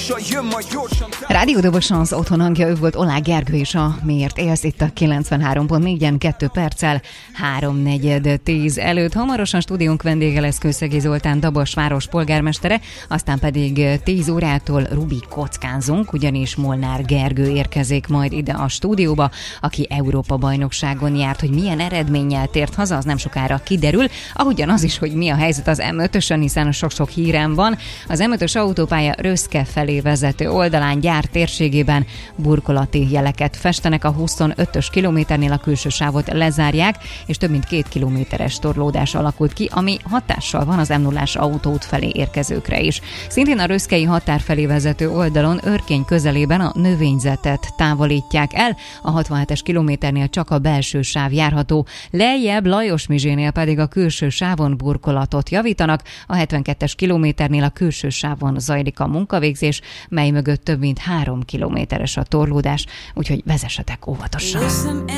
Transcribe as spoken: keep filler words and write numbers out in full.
Rádió Dobosonz otthon hangja, ő volt Oláh Gergő és a Miért élsz itt a kilencvenhárom pont négyen, kettő perccel háromnegyed tíz előtt. Hamarosan stúdiónk vendége lesz Kőszegi Zoltán, Dabas város polgármestere, aztán pedig tíz órától Rubik kockázunk, ugyanis Molnár Gergő érkezik majd ide a stúdióba, aki Európa-bajnokságon járt. Hogy milyen eredménnyel tért haza, az nem sokára kiderül, ahogyan az is, hogy mi a helyzet az em ötösön, hiszen sok-sok hírem van. Az em ötös autópálya Röszke felé vezető oldalán, Gyár térségében burkolati jeleket festenek, a huszonötös kilométernél a külső sávot lezárják, és több mint két kilométeres torlódás alakult ki, ami hatással van az em nullás autóút felé érkezőkre is. Szintén a röszkei határ felé vezető oldalon Örkény közelében a növényzetet távolítják el, a hatvanhetes kilométernél csak a belső sáv járható, lejjebb Lajosmizsénél pedig a külső sávon burkolatot javítanak, a hetvenkettes kilométernél a külső sávon zajlik a munkavégzés, mely mögött több mint három kilométeres a torlódás, úgyhogy vezessetek óvatosan.